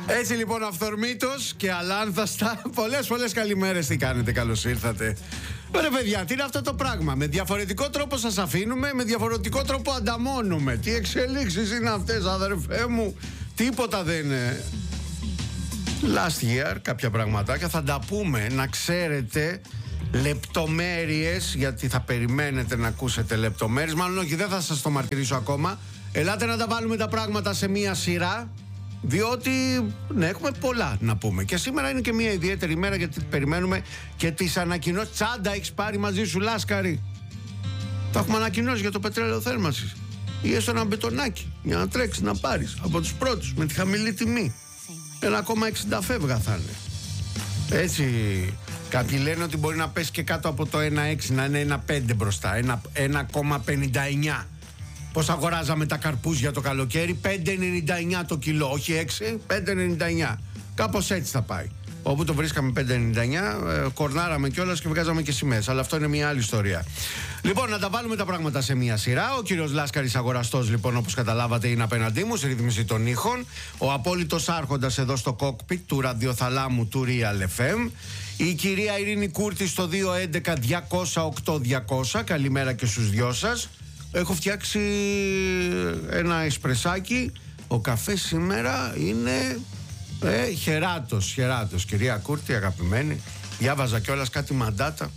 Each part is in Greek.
Έτσι λοιπόν, αυθορμήτως και αλάνθαστα, πολλές καλημέρες, τι κάνετε, καλώς ήρθατε. Ρε παιδιά, τι είναι αυτό το πράγμα? Με διαφορετικό τρόπο σας αφήνουμε, με διαφορετικό τρόπο ανταμώνουμε. Τι εξελίξεις είναι αυτές, αδερφέ μου? Τίποτα δεν είναι. Last year, κάποια πραγματάκια θα τα πούμε, να ξέρετε λεπτομέρειες, γιατί θα περιμένετε να ακούσετε λεπτομέρειες. Μάλλον όχι, δεν θα σας το μαρτυρήσω ακόμα. Ελάτε να τα βάλουμε τα πράγματα σε μία σειρά, διότι ναι, έχουμε πολλά να πούμε. Και σήμερα είναι και μια ιδιαίτερη ημέρα, γιατί περιμένουμε και τις ανακοινώσεις. Τσάντα έχεις πάρει μαζί σου, Λάσκαρη? Τα έχουμε ανακοινώσει για το πετρέλαιο θέρμανσης. Ή έστω ένα μπετονάκι για να τρέξεις να πάρεις από τους πρώτους με τη χαμηλή τιμή. 1,60 φεύγα θα είναι. Έτσι, κάποιοι λένε ότι μπορεί να πέσει και κάτω από το 1,6, να είναι 1,5 μπροστά, 1,59. Πώς αγοράζαμε τα καρπούζια το καλοκαίρι? 5,99 το κιλό, όχι 6, 5,99. Κάπως έτσι θα πάει. Όπου το βρίσκαμε 5,99, κορνάραμε κιόλας και βγάζαμε και σημαίες. Αλλά αυτό είναι μια άλλη ιστορία. Λοιπόν, να τα βάλουμε τα πράγματα σε μια σειρά. Ο κύριος Λάσκαρης αγοραστός, λοιπόν, όπως καταλάβατε, είναι απέναντί μου σε ρύθμιση των ήχων. Ο απόλυτος άρχοντας εδώ στο κόκπιτ του ραδιοθαλάμου του Real FM. Η κυρία Ειρήνη Κούρτη στο 211-208-200. Καλημέρα και στους δυο σας. Έχω φτιάξει ένα εσπρεσάκι. Ο καφές σήμερα είναι χεράτος, κυρία Κούρτη, αγαπημένη. Διάβαζα κιόλας κάτι μαντάτα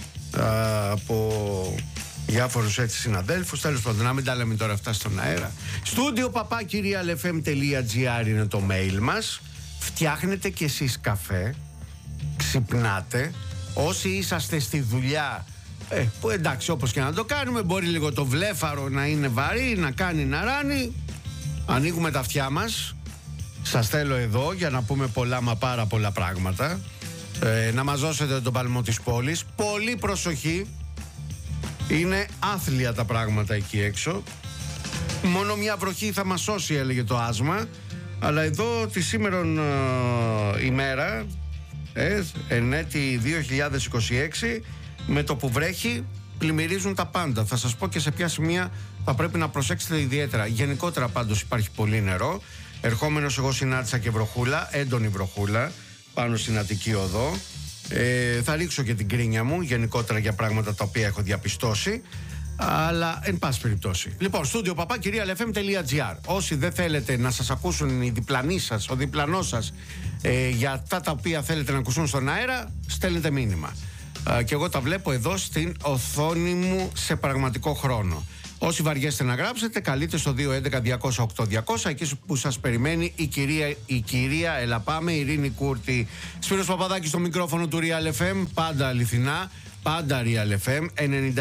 από διάφορους έτσι συναδέλφους. Τέλος πάντων, να μην τα λέμε τώρα αυτά στον αέρα. Στούντιο papakirialfm.gr είναι το mail μας. Φτιάχνετε κι εσείς καφέ, ξυπνάτε. Όσοι είσαστε στη δουλειά, που εντάξει, όπως και να το κάνουμε, μπορεί λίγο το βλέφαρο να είναι βαρύ, να κάνει να ράνει. Ανοίγουμε τα αυτιά μας. Σας θέλω εδώ για να πούμε πολλά, μα πάρα πολλά πράγματα. Να μας δώσετε τον παλμό της πόλης. Πολύ προσοχή. Είναι άθλια τα πράγματα εκεί έξω. Μόνο μια βροχή θα μας σώσει, έλεγε το άσμα. Αλλά εδώ τη σήμερον ημέρα, εν έτη 2026, με το που βρέχει πλημμυρίζουν τα πάντα. Θα σας πω και σε ποια σημεία θα πρέπει να προσέξετε ιδιαίτερα. Γενικότερα πάντως υπάρχει πολύ νερό. Ερχόμενος εγώ συνάντησα και βροχούλα, έντονη βροχούλα, πάνω στην Αττική Οδό. Θα ρίξω και την κρίνια μου γενικότερα για πράγματα τα οποία έχω διαπιστώσει. Αλλά εν πάση περιπτώσει. Λοιπόν, στούντιο papakirialfm.gr. Όσοι δεν θέλετε να σας ακούσουν οι διπλανοί σας, ο διπλανός σας, για αυτά τα οποία θέλετε να ακούσουν στον αέρα, στέλνετε μήνυμα. Και εγώ τα βλέπω εδώ στην οθόνη μου σε πραγματικό χρόνο. Όσοι βαριέστε να γράψετε, καλείτε στο 211-208-200, εκεί που σας περιμένει η κυρία Ελαπάμε, Ειρήνη Κούρτη. Σπύρος Παπαδάκης στο μικρόφωνο του Real FM, πάντα αληθινά, πάντα Real FM,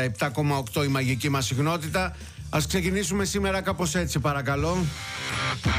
97,8 η μαγική μας συχνότητα. Ας ξεκινήσουμε σήμερα κάπως έτσι, παρακαλώ.